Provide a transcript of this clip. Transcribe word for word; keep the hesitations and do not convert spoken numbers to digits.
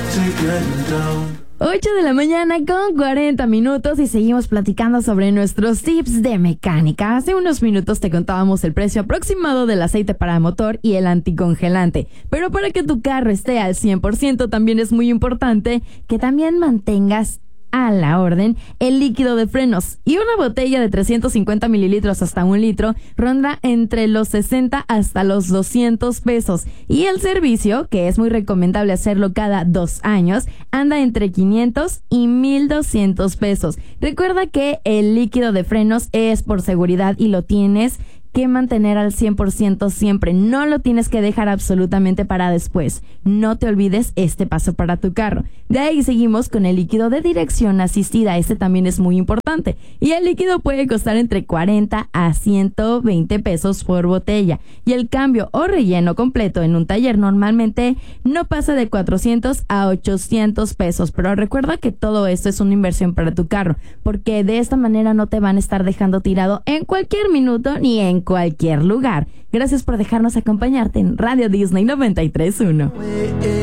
ocho de la mañana con cuarenta minutos y seguimos platicando sobre nuestros tips de mecánica. Hace unos minutos te contábamos el precio aproximado del aceite para motor y el anticongelante. Pero para que tu carro esté al cien por ciento también es muy importante que también mantengas a la orden el líquido de frenos, y una botella de trescientos cincuenta mililitros hasta un litro ronda entre los sesenta hasta los doscientos pesos, y el servicio, que es muy recomendable hacerlo cada dos años, anda entre quinientos y mil doscientos pesos. Recuerda que el líquido de frenos es por seguridad y lo tienes que mantener al cien por ciento siempre. No lo tienes que dejar absolutamente para después. No te olvides este paso para tu carro. De ahí seguimos con el líquido de dirección asistida. Este también es muy importante. Y el líquido puede costar entre cuarenta a ciento veinte pesos por botella. Y el cambio o relleno completo en un taller normalmente no pasa de cuatrocientos a ochocientos pesos. Pero recuerda que todo esto es una inversión para tu carro, porque de esta manera no te van a estar dejando tirado en cualquier minuto ni en cualquier lugar. Gracias por dejarnos acompañarte en Radio Disney noventa y tres punto uno.